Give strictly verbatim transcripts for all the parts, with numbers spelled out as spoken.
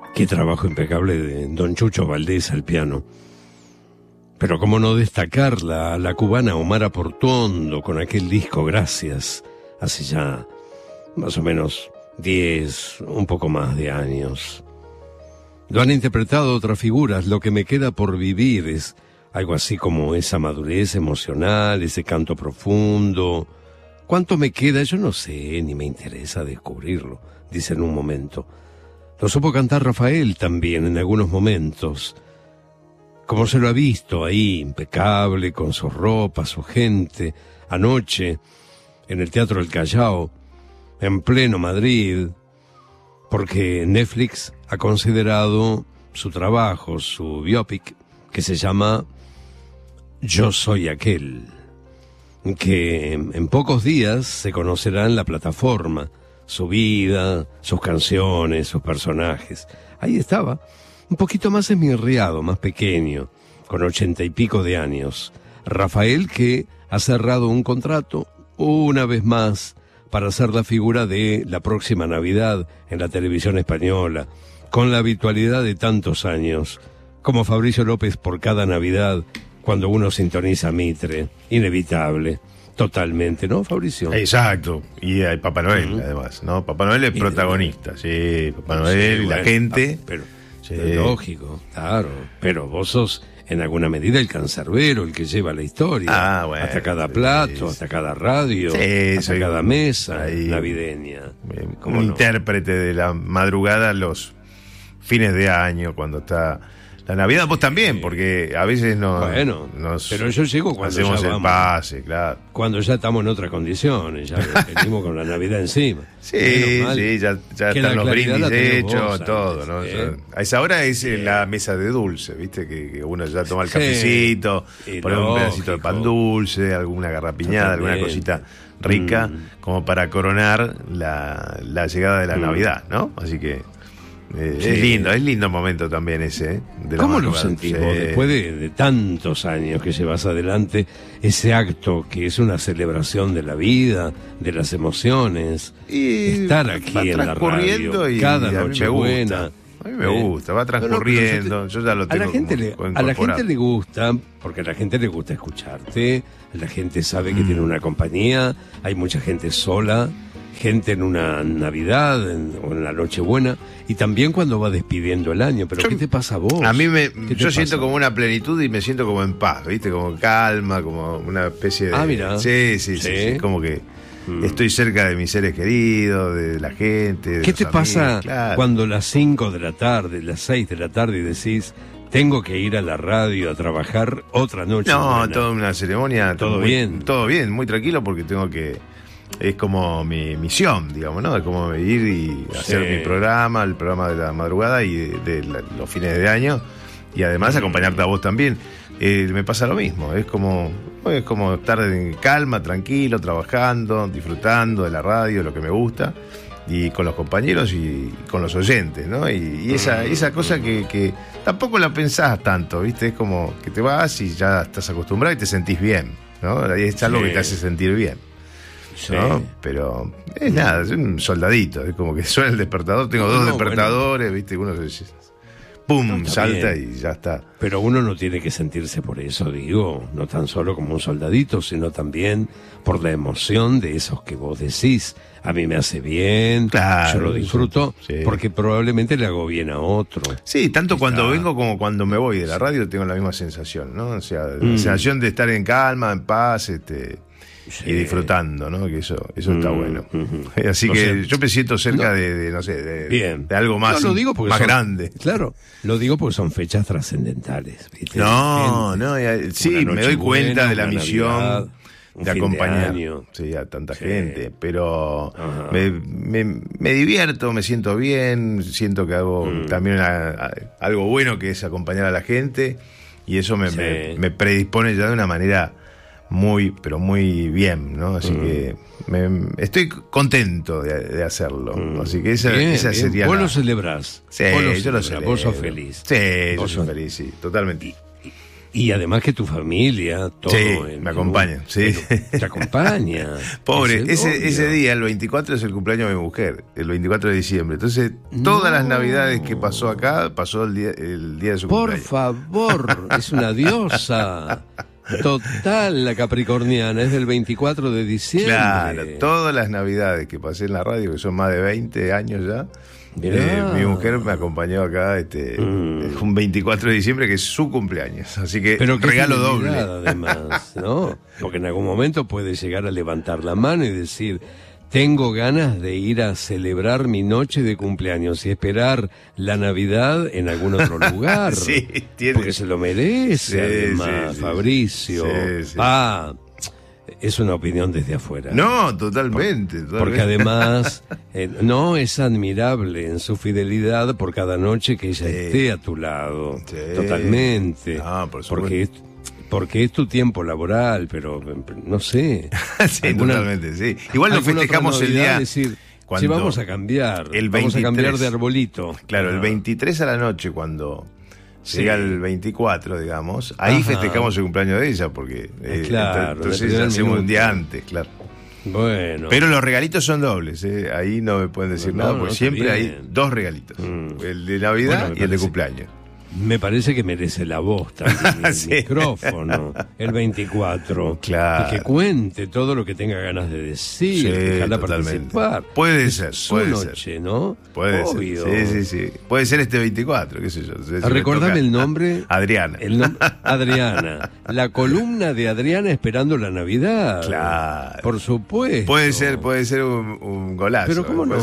Qué trabajo impecable de don Chucho Valdés al piano. Pero cómo no destacar la, la cubana Omara Portuondo con aquel disco Gracias, hace ya más o menos diez, un poco más de años. Lo han interpretado otras figuras. Lo que me queda por vivir es algo así como esa madurez emocional, ese canto profundo. ¿Cuánto me queda? Yo no sé, ni me interesa descubrirlo, dice en un momento. Lo supo cantar Rafael también en algunos momentos. Como se lo ha visto ahí, impecable, con su ropa, su gente, anoche, en el Teatro del Callao, en pleno Madrid, porque Netflix ha considerado su trabajo, su biopic, que se llama Yo Soy Aquel, que en pocos días se conocerá en la plataforma, su vida, sus canciones, sus personajes. Ahí estaba, un poquito más esmirriado, más pequeño, con ochenta y pico de años. Rafael, que ha cerrado un contrato una vez más para hacer la figura de la próxima Navidad en la televisión española, con la habitualidad de tantos años, como Fabricio López por cada Navidad, cuando uno sintoniza Mitre, inevitable, totalmente, ¿no, Fabricio? Exacto, y hay Papá Noel, uh-huh. además, ¿no? Papá Noel es y protagonista, sí, Papá Noel, sí, y bueno, la gente... Pero, sí. pero lógico, claro, pero vos sos en alguna medida el cancerbero, el que lleva la historia, ah, bueno, hasta cada plato, sí, hasta cada radio, sí, hasta cada mesa ahí, navideña. Un no? intérprete de la madrugada los fines de año, cuando está la Navidad, vos también, porque a veces nos, bueno, nos pero yo llego cuando hacemos ya el vamos, pase, claro. Cuando ya estamos en otras condiciones, ya venimos con la Navidad encima. Sí, mal, sí, ya, ya están los brindis hechos, vos, todo, ¿no? ¿Eh? A esa hora es ¿Eh? la mesa de dulce, ¿viste? Que, que uno ya toma el cafecito, sí, pone un pedacito de pan dulce, alguna garrapiñada, alguna cosita rica, mm. como para coronar la, la llegada de la mm. Navidad, ¿no? Así que Eh, sí. Es lindo, es lindo momento también ese. ¿eh? De ¿Cómo lo sentís vos, después de, de tantos años que llevas adelante ese acto que es una celebración de la vida, de las emociones? Y estar aquí en la radio, y, cada y noche buena. A mí me gusta, va transcurriendo, no, no, yo, te, yo ya lo tengo a la gente como, le, A la gente le gusta, porque a la gente le gusta escucharte, la gente sabe que mm. tiene una compañía, hay mucha gente sola, gente en una Navidad en, o en la Nochebuena, y también cuando va despidiendo el año. ¿Pero yo, qué te pasa a vos? A mí me, yo pasa? siento como una plenitud y me siento como en paz, ¿viste? Como calma, como una especie de... Ah, mira. Sí, sí, sí, sí, sí como que mm. estoy cerca de mis seres queridos, de la gente, de ¿Qué te amigos, pasa claro. cuando a las cinco de la tarde, las seis de la tarde decís... Tengo que ir a la radio a trabajar otra noche? No, buena. toda una ceremonia. ¿Todo muy, bien? Todo bien, muy tranquilo porque tengo que... Es como mi misión, digamos, ¿no? Es como ir y hacer sí. mi programa, el programa de la madrugada y de, de la, los fines de año. Y además acompañarte a vos también. Eh, me pasa lo mismo. Es como, es como estar en calma, tranquilo, trabajando, disfrutando de la radio, lo que me gusta. Y con los compañeros y con los oyentes, ¿no? Y, y esa, esa cosa que, que tampoco la pensás tanto, ¿viste? Es como que te vas y ya estás acostumbrado y te sentís bien, ¿no? Ahí es algo sí. que te hace sentir bien, sí. ¿no? Pero es nada, es un soldadito, es como que suena el despertador, tengo no, dos no, despertadores, bueno. ¿viste? Uno se... ¡Pum! No, salta bien. Y ya está. Pero uno no tiene que sentirse por eso, digo, no tan solo como un soldadito, sino también por la emoción de esos que vos decís. A mí me hace bien, claro, yo lo disfruto, sí. porque probablemente le hago bien a otro. Sí, tanto Está... cuando vengo como cuando me voy de la radio tengo la misma sensación, ¿no? O sea, mm. la sensación de estar en calma, en paz, este... Sí. y disfrutando, ¿no? Que eso eso mm, está bueno. Mm-hmm. Así no que sé. yo me siento cerca no, de, de, no sé, de, bien. de algo más, no, lo digo más son, grande. Claro, lo digo porque son fechas trascendentales, ¿viste? No, no, ya, sí, me doy cuenta buena, de la misión Navidad, de acompañar de sí, a tanta sí. gente, pero me, me, me divierto, me siento bien, siento que hago mm. también a, a, algo bueno que es acompañar a la gente y eso me, sí. me, me predispone ya de una manera muy, pero muy bien, ¿no? Así mm. que me, estoy contento de, de hacerlo. Mm. Así que esa, bien, esa bien. sería Vos la... lo celebrás. Sí, vos lo yo lo celebrás. celebro. Vos sos feliz. Sí, vos yo soy feliz, sí, totalmente. Y, y, Y además que tu familia, todo. Sí, en, me acompaña, sí. Te acompaña. Pobre, es ese, ese día, el veinticuatro, es el cumpleaños de mi mujer, el veinticuatro de diciembre. Entonces, todas no. las navidades que pasó acá, pasó el día, el día de su Por cumpleaños. Por favor, es una diosa. Total, la capricorniana, es del veinticuatro de diciembre. Claro, todas las navidades que pasé en la radio, que son más de veinte años ya, eh, mi mujer me acompañó acá este mm. un veinticuatro de diciembre, que es su cumpleaños. Así que Pero regalo doble. Además, ¿no? Porque en algún momento puede llegar a levantar la mano y decir... Tengo ganas de ir a celebrar mi noche de cumpleaños y esperar la Navidad en algún otro lugar. Sí, tiene. Porque se lo merece, sí, además, sí, sí. Fabricio. Sí, sí. Ah, es una opinión desde afuera. No, totalmente. Por, totalmente. Porque además, eh, no es admirable en su fidelidad por cada noche que ella sí. esté a tu lado. Sí. Totalmente. No, por supuesto. Porque es, Porque es tu tiempo laboral, pero no sé. sí, alguna, totalmente, sí. Igual lo festejamos el día... Decir, si vamos a cambiar, el veintitrés, vamos a cambiar de arbolito. Claro, ah. el veintitrés a la noche, cuando sí. llega el veinticuatro, digamos, ahí Ajá. festejamos el cumpleaños de ella, porque eh, claro, entonces hacemos un día antes, claro. Bueno. Pero los regalitos son dobles, ¿eh? Ahí no me pueden decir no, nada, porque no, siempre hay dos regalitos. Mm. El de Navidad bueno, y el de cumpleaños. Me parece que merece la voz también, el sí. micrófono, el veinticuatro. Claro. Y que cuente todo lo que tenga ganas de decir, sí, dejarla totalmente. participar. Puede es ser, su puede noche, ser. ¿no? Puede Obvio. ser. Sí, sí, sí. Puede ser este veinticuatro, qué sé yo. Si Recordame el nombre. Adriana. El nom Adriana. La columna de Adriana esperando la Navidad. Claro. Por supuesto. Puede ser, puede ser un, un golazo. Pero cómo no.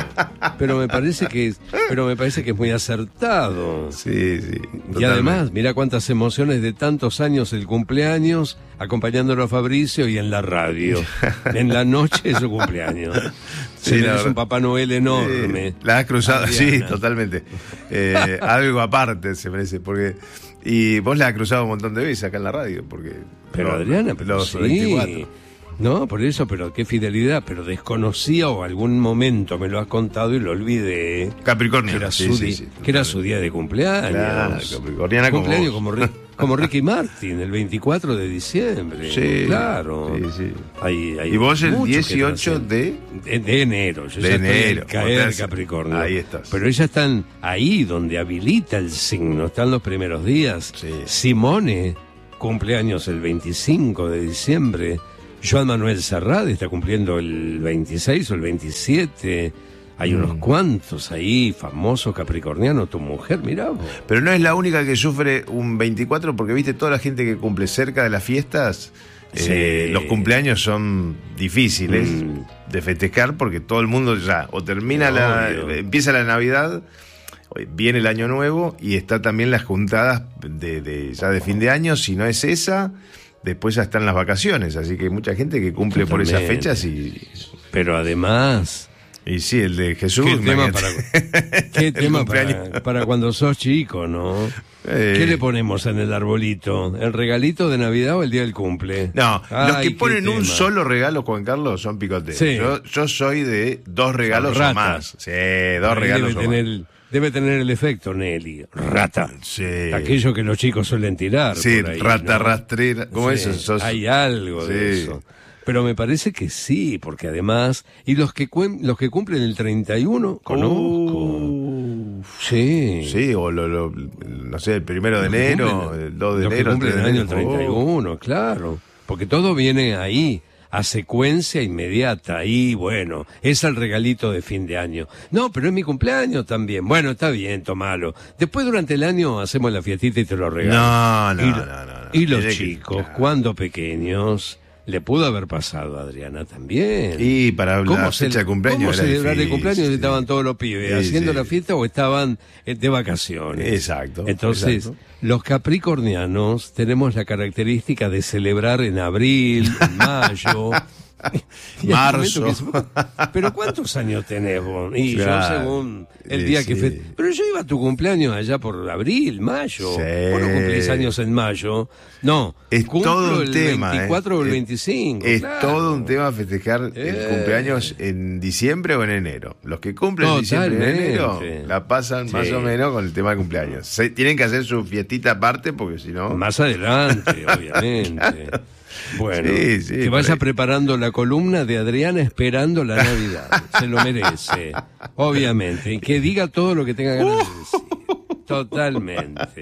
Pero me parece que es, pero me parece que es muy acertado. Sí. Sí, y además, mira cuántas emociones de tantos años el cumpleaños, acompañándolo a Fabricio y en la radio. En la noche de su cumpleaños. Sí, es un Papá Noel enorme. Sí, la has cruzado, Adriana. Sí, totalmente. Eh, algo aparte se merece, porque... Y vos la has cruzado un montón de veces acá en la radio, porque... Pero no, Adriana, pero los sí. veinticuatro. No, por eso, pero qué fidelidad, pero desconocía o algún momento me lo has contado y lo olvidé. Capricornio. Que era, sí, su, sí, di sí, que era su día de cumpleaños. Claro, Capricorniana cumpleaños como, como, como Ricky Martin, el veinticuatro de diciembre. Sí, claro. Sí, sí. Hay, hay y vos el dieciocho de... de... de enero. Yo de ya enero. Estoy en caer Capricornio. Ahí estás. Pero ellas están ahí donde habilita el signo, están los primeros días. Sí. Simone, cumpleaños el veinticinco de diciembre. Joan Manuel Serrat está cumpliendo el veintiséis o el veintisiete. Hay mm. unos cuantos ahí, famosos capricornianos. Tu mujer, mirá vos. Pero no es la única que sufre un veinticuatro, porque viste toda la gente que cumple cerca de las fiestas. Sí. Eh, los cumpleaños son difíciles mm. de festejar, porque todo el mundo ya o termina no, la no. empieza la Navidad, viene el Año Nuevo y está también las juntadas de, de ya de fin de año. Si no es esa, después ya están las vacaciones, así que hay mucha gente que cumple Totalmente. Por esas fechas y... Pero además... Y sí, el de Jesús... ¿Qué tema, para, ¿qué tema para, para cuando sos chico, no? Eh, ¿Qué le ponemos en el arbolito? ¿El regalito de Navidad o el día del cumple? No, Ay, los que ponen un solo regalo, Juan Carlos, son picoteros. Sí. Yo, yo soy de dos regalos o más. Sí, dos Ahí regalos debe o tener, más. Debe tener el efecto, Nelly. Rata. Sí. Aquello que los chicos suelen tirar. Sí, por ahí, rata ¿no? rastrera. ¿Cómo sí, es eso? Hay algo sí. de eso. Pero me parece que sí, porque además... Y los que los que cumplen el treinta y uno, conozco. Uh, sí. Sí, o lo, lo, no sé, el primero de enero, cumplen, el dos de los enero. Los que cumplen el año oh. treinta y uno, claro. Porque todo viene ahí, a secuencia inmediata. Y bueno, es el regalito de fin de año. No, pero es mi cumpleaños también. Bueno, está bien, tomalo. Después durante el año hacemos la fiestita y te lo regalo. No, no, y, no, no, no. Y los Tiene chicos, que, claro. cuando pequeños... Le pudo haber pasado a Adriana también. Y para la fecha de cumpleaños ¿Cómo era celebrar difícil, el cumpleaños? sí. Estaban todos los pibes sí, haciendo sí. la fiesta o estaban de vacaciones. Exacto. Entonces, exacto. los capricornianos tenemos la característica de celebrar en abril, en mayo, Y hay Marzo. momentos que se- Pero ¿cuántos años tenés vos? Y Claro. yo según el Sí, día que... sí. Fe... Pero yo iba a tu cumpleaños allá por abril, mayo. Sí. Vos no cumplís años en mayo. No, Es cumplo todo un el tema. veinticuatro eh. o el Es- veinticinco. Es claro. todo un tema festejar Eh. el cumpleaños en diciembre o en enero. Los que cumplen en diciembre y en enero Totalmente. la pasan más Sí. o menos con el tema de cumpleaños. Se, tienen que hacer su fiestita aparte porque si no... Más adelante, obviamente. Bueno, Sí, sí, que por vaya ahí. preparando la columna de Adriana esperando la Navidad. Se lo merece, obviamente. Y que diga todo lo que tenga ganas de decir. Totalmente.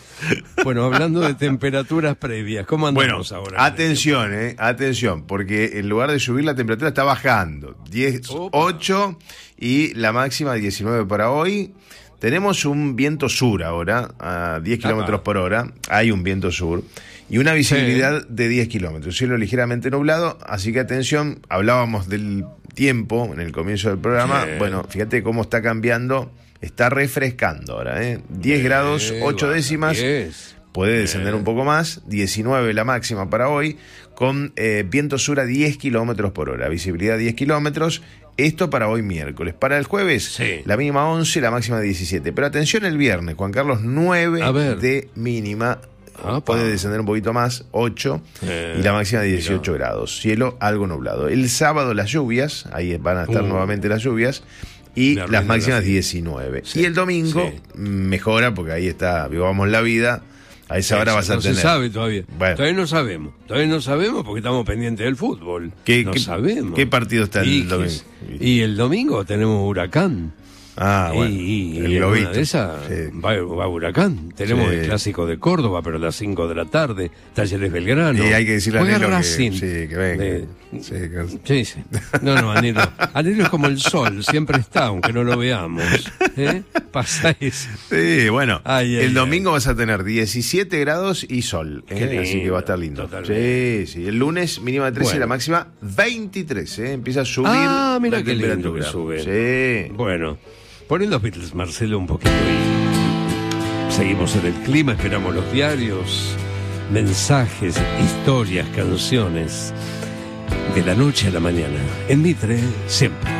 Bueno, hablando de temperaturas previas, ¿cómo Bueno, andamos ahora? atención, eh, atención, porque en lugar de subir la temperatura está bajando. diez, Opa. ocho y la máxima diecinueve para hoy. Tenemos un viento sur ahora, a diez kilómetros por hora. Hay un viento sur. Y una visibilidad de diez kilómetros. Cielo ligeramente nublado, así que atención, hablábamos del tiempo en el comienzo del programa. Sí. Bueno, fíjate cómo está cambiando, está refrescando ahora, ¿eh? diez grados, Eh, ocho bueno, décimas. diez. Puede descender un poco más, diecinueve la máxima para hoy, con eh, viento sur a diez kilómetros por hora, visibilidad diez kilómetros. Esto para hoy miércoles. Para el jueves, Sí. la mínima once, la máxima diecisiete. Pero atención el viernes, Juan Carlos, nueve A ver. de mínima. Apa. Puede descender un poquito más, ocho, Eh, y la máxima dieciocho mira. grados. Cielo algo nublado. El sábado las lluvias, ahí van a estar Uh. nuevamente las lluvias, y Me arruina las la máximas fiesta. diecinueve. Sí, Y el domingo sí. mejora, porque ahí está, vivamos la vida, a esa hora Eso vas a no tener... se sabe todavía. Bueno. Todavía no sabemos. Todavía no sabemos porque estamos pendientes del fútbol. ¿Qué- no qué- sabemos. qué partido está el Y- domingo? Y el domingo tenemos Huracán. Ah, bueno, y, y el en una globito. de esas Sí. va, va Huracán. Tenemos Sí. el clásico de Córdoba, pero a las cinco de la tarde. Talleres Belgrano. Y hay que decirle a Juega Anhelo que- Racing. sí, que venga. De- Sí, que- Sí, sí. No, no, Anhelo. Anhelo es como el sol, siempre está, aunque no lo veamos. ¿Eh? Pasa eso. Sí, bueno, Ay, ay, el domingo ay. vas a tener diecisiete grados y sol, Qué ¿eh? Así lindo, que va a estar lindo. totalmente. Sí, sí, el lunes mínima trece, Bueno. la máxima veintitrés, ¿eh? Empieza a subir Ah, mira la qué lindo temperatura. que sube. Sí. Bueno, ponen los Beatles, Marcelo, un poquito y seguimos en el clima, esperamos los diarios, mensajes, historias, canciones, de la noche a la mañana. En Mitre, siempre.